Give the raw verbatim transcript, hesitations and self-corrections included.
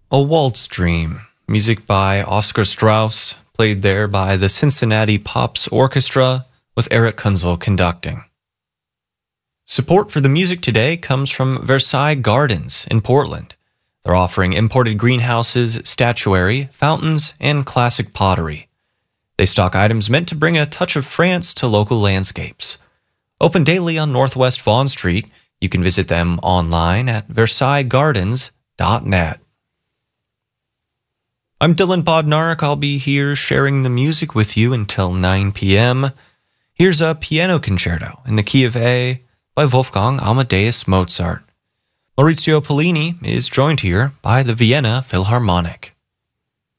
A Waltz Dream, music by Oscar Strauss, played there by the Cincinnati Pops Orchestra, with Eric Kunzel conducting. Support for the music today comes from Versailles Gardens in Portland. They're offering imported greenhouses, statuary, fountains, and classic pottery. They stock items meant to bring a touch of France to local landscapes. Open daily on Northwest Vaughan Street, you can visit them online at versailles gardens dot net. I'm Dylan Bodnarek. I'll be here sharing the music with you until nine p.m. Here's a piano concerto in the key of A by Wolfgang Amadeus Mozart. Maurizio Pollini is joined here by the Vienna Philharmonic.